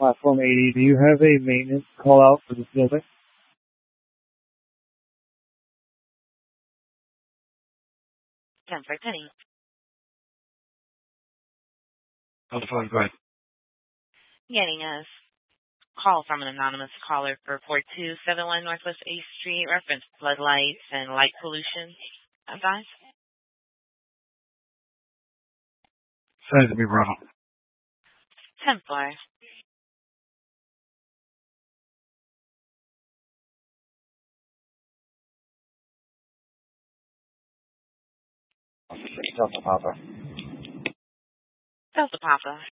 Platform 80. Do you have a maintenance call out for this building? 10 for Penny. On the phone, go ahead. Getting a call from an anonymous caller for 4271 Northwest 8th Street, reference floodlights and light pollution. Advice? Send it to me, Ronald. 10 for. Delta Papa. Delta Papa.